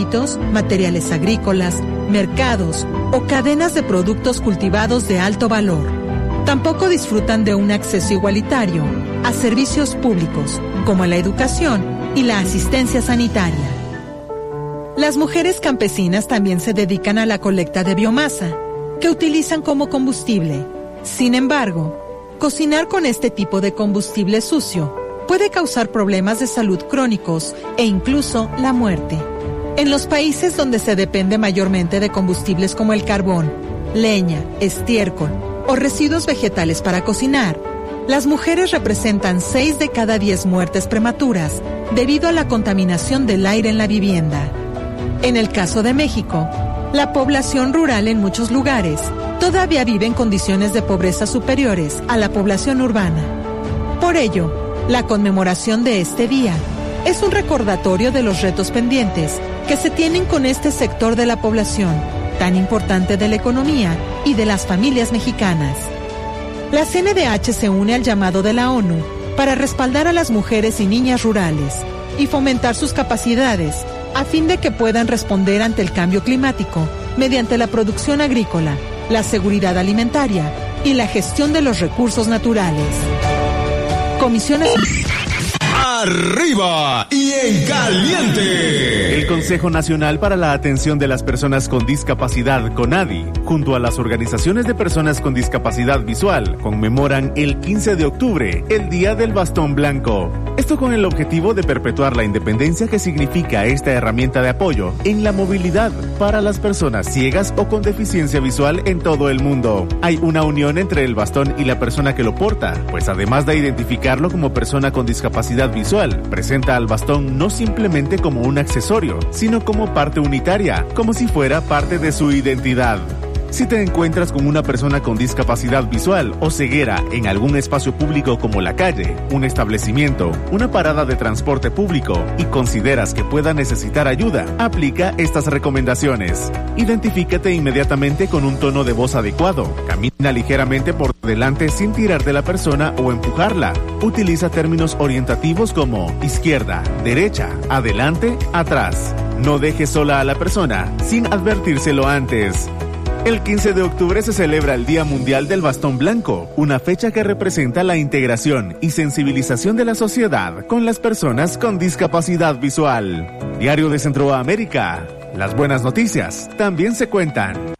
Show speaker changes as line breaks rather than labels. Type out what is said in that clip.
alimentos, materiales agrícolas, mercados o cadenas de productos cultivados de alto valor. Tampoco disfrutan de un acceso igualitario a servicios públicos, como la educación y la asistencia sanitaria. Las mujeres campesinas también se dedican a la colecta de biomasa, que utilizan como combustible. Sin embargo, cocinar con este tipo de combustible sucio puede causar problemas de salud crónicos e incluso la muerte. En los países donde se depende mayormente de combustibles como el carbón, leña, estiércol o residuos vegetales para cocinar, las mujeres representan 6 de cada 10 muertes prematuras debido a la contaminación del aire en la vivienda. En el caso de México, la población rural en muchos lugares todavía vive en condiciones de pobreza superiores a la población urbana. Por ello, la conmemoración de este día es un recordatorio de los retos pendientes que se tienen con este sector de la población, tan importante de la economía y de las familias mexicanas. La CNDH se une al llamado de la ONU para respaldar a las mujeres y niñas rurales y fomentar sus capacidades a fin de que puedan responder ante el cambio climático mediante la producción agrícola, la seguridad alimentaria y la gestión de los recursos naturales. Comisiones...
¡Arriba y en caliente!
El Consejo Nacional para la Atención de las Personas con Discapacidad, CONADI, junto a las organizaciones de personas con discapacidad visual, conmemoran el 15 de octubre, el Día del Bastón Blanco. Esto con el objetivo de perpetuar la independencia que significa esta herramienta de apoyo en la movilidad para las personas ciegas o con deficiencia visual en todo el mundo. Hay una unión entre el bastón y la persona que lo porta, pues además de identificarlo como persona con discapacidad visual, presenta al bastón no simplemente como un accesorio, sino como parte unitaria, como si fuera parte de su identidad. Si te encuentras con una persona con discapacidad visual o ceguera en algún espacio público como la calle, un establecimiento, una parada de transporte público y consideras que pueda necesitar ayuda, aplica estas recomendaciones. Identifícate inmediatamente con un tono de voz adecuado. Camina ligeramente por delante sin tirar de la persona o empujarla. Utiliza términos orientativos como izquierda, derecha, adelante, atrás. No dejes sola a la persona sin advertírselo antes. El 15 de octubre se celebra el Día Mundial del Bastón Blanco, una fecha que representa la integración y sensibilización de la sociedad con las personas con discapacidad visual. Diario de Centroamérica. Las buenas noticias también se cuentan.